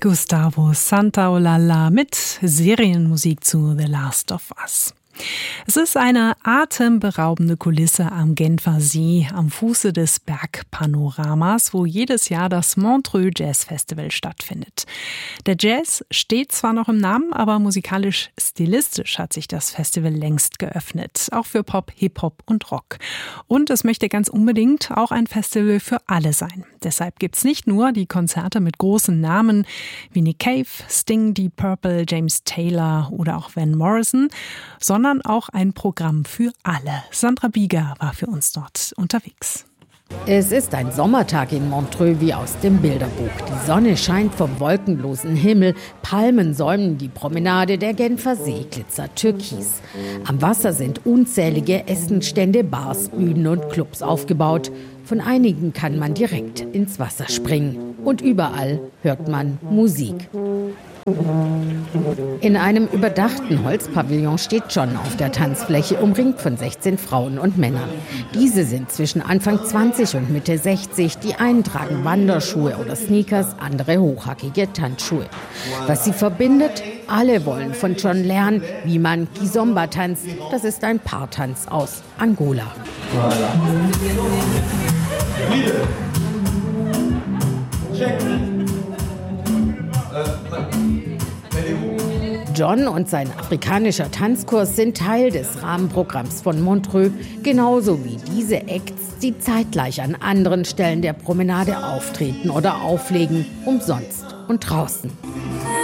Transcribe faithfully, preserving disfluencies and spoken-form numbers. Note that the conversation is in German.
Gustavo Santaolalla mit Serienmusik zu The Last of Us. Es ist eine atemberaubende Kulisse am Genfer See, am Fuße des Bergpanoramas, wo jedes Jahr das Montreux Jazz Festival stattfindet. Der Jazz steht zwar noch im Namen, aber musikalisch-stilistisch hat sich das Festival längst geöffnet, auch für Pop, Hip-Hop und Rock. Und es möchte ganz unbedingt auch ein Festival für alle sein. Deshalb gibt's nicht nur die Konzerte mit großen Namen wie Nick Cave, Sting, Deep Purple, James Taylor oder auch Van Morrison, sondern auch ein Programm für alle. Sandra Bieger war für uns dort unterwegs. Es ist ein Sommertag in Montreux wie aus dem Bilderbuch. Die Sonne scheint vom wolkenlosen Himmel, Palmen säumen die Promenade, der Genfer See glitzert türkis. Am Wasser sind unzählige Essenstände, Bars, Bühnen und Clubs aufgebaut. Von einigen kann man direkt ins Wasser springen. Und überall hört man Musik. In einem überdachten Holzpavillon steht John auf der Tanzfläche, umringt von sechzehn Frauen und Männern. Diese sind zwischen Anfang zwanzig und Mitte sechzig. Die einen tragen Wanderschuhe oder Sneakers, andere hochhackige Tanzschuhe. Was sie verbindet? Alle wollen von John lernen, wie man Kizomba tanzt. Das ist ein Paartanz aus Angola. John und sein afrikanischer Tanzkurs sind Teil des Rahmenprogramms von Montreux, genauso wie diese Acts, die zeitgleich an anderen Stellen der Promenade auftreten oder auflegen, umsonst und draußen.